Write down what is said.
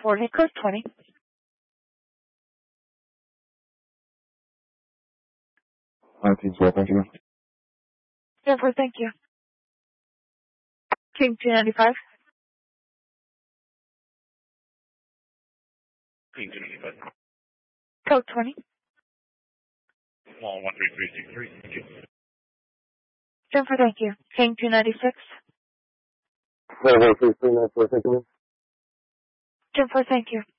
40, code 20. 1912, thank you. 10-4, thank you. King 295. King 295. Code 20. Small 13363, thank you. 10-4, thank you. King 296. 3394, thank you. 10-4, thank you.